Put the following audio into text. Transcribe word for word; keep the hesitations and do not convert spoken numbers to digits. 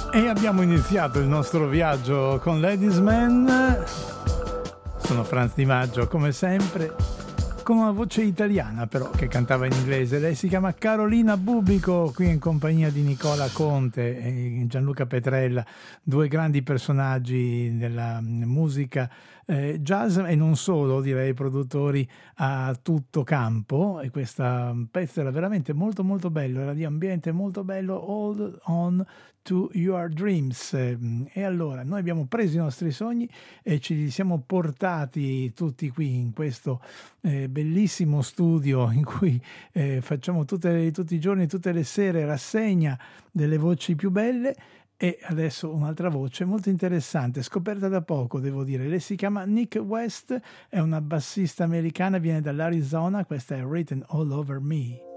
E abbiamo iniziato il nostro viaggio con Ladies Man. Sono Franz Di Maggio, come sempre, con una voce italiana però che cantava in inglese. Lei si chiama Carolina Bubico, qui in compagnia di Nicola Conte e Gianluca Petrella, due grandi personaggi della musica eh, jazz e non solo, direi produttori a tutto campo. E questo pezzo era veramente molto molto bello, era di ambiente molto bello, Hold On to Your Dreams. E allora noi abbiamo preso i nostri sogni e ci li siamo portati tutti qui in questo eh, bellissimo studio in cui eh, facciamo tutte, tutti i giorni, tutte le sere rassegna delle voci più belle. E adesso un'altra voce molto interessante, scoperta da poco, devo dire. Lei si chiama Nick West, è una bassista americana, viene dall'Arizona. Questa è Written All Over Me.